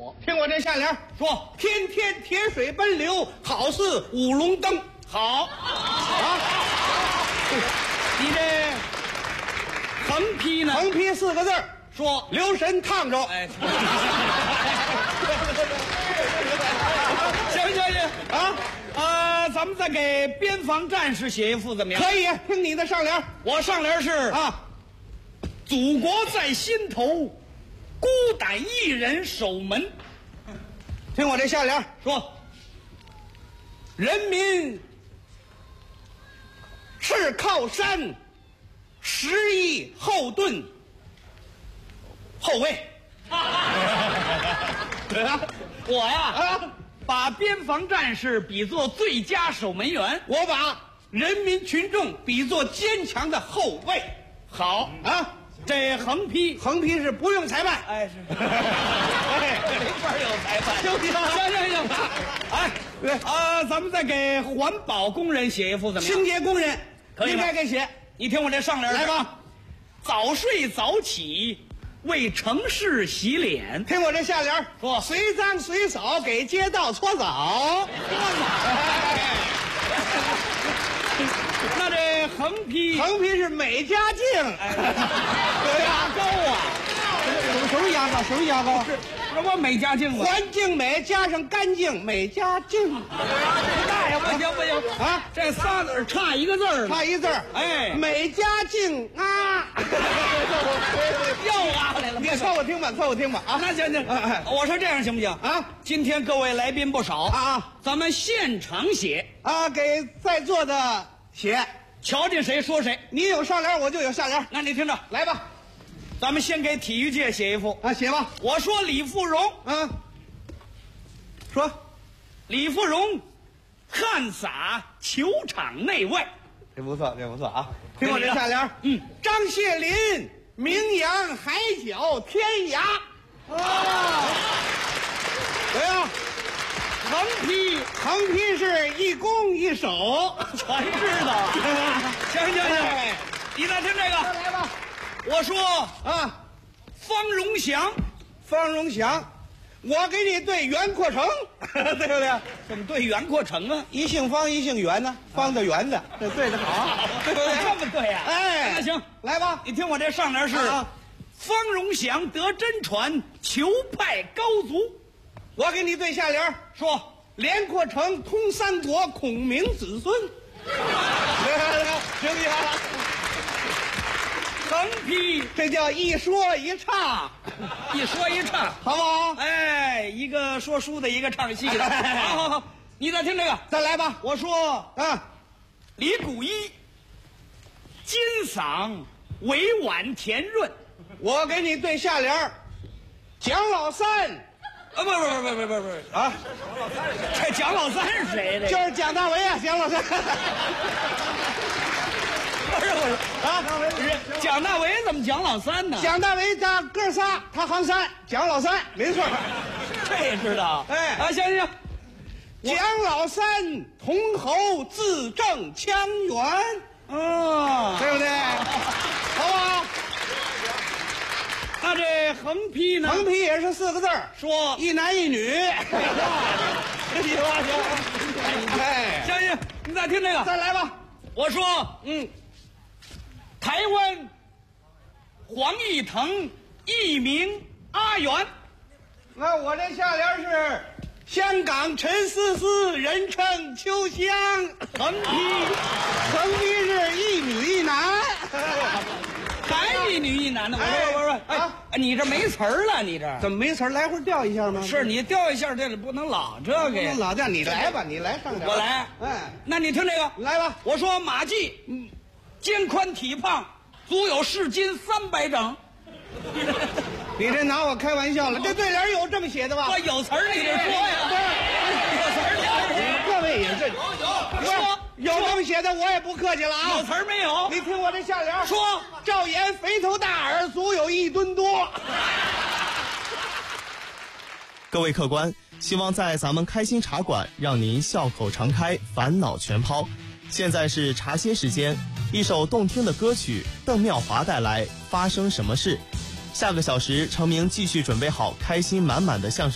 我。 听我这下联说： 天天铁水奔流，好似五龙灯。 好啊， 你这横批呢？ 横批4个字， 说留神烫着。 哎，行咱们再给边防战士写一副怎么样？ 可以，听你的上联。 我上联是啊， 祖国在心头，孤胆一人守门。 听我这下联， 说人民是靠山，10亿后盾后卫。 我呀啊， 把边防战士比作最佳守门员， 我把人民群众比作坚强的后卫。 好啊， 这横批横批是不用裁判。 哎是，没法有裁判， 行行，咱们再给环保工人写一副怎么样？ 清洁工人可以吗应该给写。 你听我这上联来吧， 早睡早起，为城市洗脸。 听我这下联， 说随脏随扫给街道搓澡。 那这横批横批是美加净。 牙膏啊， 什么牙膏？什么牙膏？ 这不美加净吗？ 环境美加上干净，美加净。 那也不行啊！ 这仨字差一个字儿， 差一字儿。 哎， 美加净啊！ 又啊来了， 你凑合听吧，凑合听吧啊！ 那行，我说这样行不行啊？ 今天各位来宾不少啊， 咱们现场写啊，给在座的写， 瞧见谁说谁。 你有上联，我就有下联。 那你听着， 来吧， 咱们先给体育界写一副啊，写吧。 我说李富荣， 说李富荣汗洒球场内外， 这不错，这不错啊！听我这下联，张谢林名扬海角天涯。怎么样？横批是一攻一守， 全知道。行，你再听这个， 来吧。 我说啊， 方荣祥， 我给你对袁阔成，对不对？ 怎么对袁阔成啊？ 一姓方，一姓袁呢，方的圆的，这对的好，对不对？ 这么对呀？ 哎， 那行， 来吧。 你听我这上联是方荣祥得真传，球派高足。 我给你对下联， 说连阔成通三国，孔明子孙。行不行？ 横批这叫一说一唱， 一说一唱， 好不好？ 哎，一个说书的，一个唱戏的。好，你再听这个， 再来吧。 我说啊， 李谷一金嗓委婉甜润。 我给你对下联，蒋老三。 不啊！这蒋老三是谁的？ 就是蒋大为啊，蒋老三。 不是啊，蒋大为怎么蒋老三呢？ 蒋大为他哥仨，他行三，蒋老三，没错。 这也知道？ 哎啊，行， 蒋老三同侯字正腔圆，对不对？好不好？ 那这横批呢？ 横批也是4个字， 说一男一女。行，哎， 行，你再听这个， 再来吧。 我说，台湾黄义腾艺名阿元。 那我这下联是香港陈思思人称秋香。横批是一女一男。 还一女一男的，我你这没词儿了，你这怎么没词儿？来回调一下吗？ 是你调一下，这里不能老这个呀。 老调，你来吧，你来上点。 我来。那你听这个， 来吧。 我说马季，肩宽体胖，足有市斤300整。 你这拿我开玩笑了？这对联有这么写的吧？ 我有词儿你得说呀。有词儿各位也是有这么写的，我也不客气了啊。 有词儿没有？ 你听我这下联， 说赵岩肥头大耳，足有1吨多。 各位客官，希望在咱们开心茶馆让您笑口常开，烦恼全抛。现在是茶歇时间，一首动听的歌曲，邓妙华带来《发生什么事》。下个小时，程明继续准备好开心满满的相声